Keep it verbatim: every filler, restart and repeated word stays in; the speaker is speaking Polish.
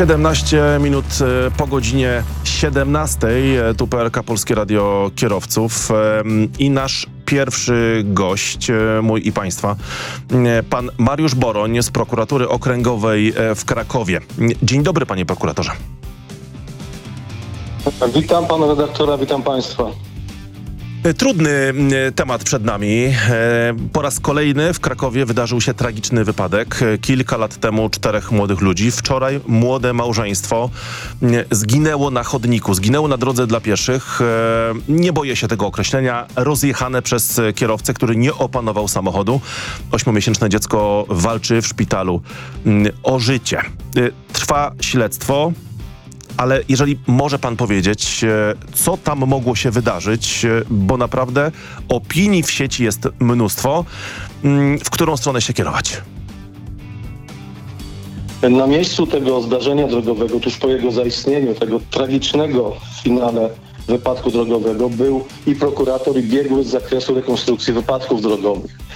siedemnaście minut po godzinie siedemnastej. Tu P L K, Polskie Radio Kierowców. I nasz pierwszy gość, mój i państwa, pan Mariusz Boroń z Prokuratury Okręgowej w Krakowie. Dzień dobry, panie prokuratorze. Witam pana redaktora, witam państwa. Trudny temat przed nami. Po raz kolejny w Krakowie wydarzył się tragiczny wypadek. Kilka lat temu czterech młodych ludzi. Wczoraj młode małżeństwo zginęło na chodniku, zginęło na drodze dla pieszych. Nie boję się tego określenia. Rozjechane przez kierowcę, który nie opanował samochodu. Ośmiomiesięczne dziecko walczy w szpitalu o życie. Trwa śledztwo. Ale jeżeli może pan powiedzieć, co tam mogło się wydarzyć, bo naprawdę opinii w sieci jest mnóstwo, w którą stronę się kierować? Na miejscu tego zdarzenia drogowego, tuż po jego zaistnieniu, tego tragicznego w finale wypadku drogowego, był i prokurator, i biegły z zakresu rekonstrukcji wypadków drogowych.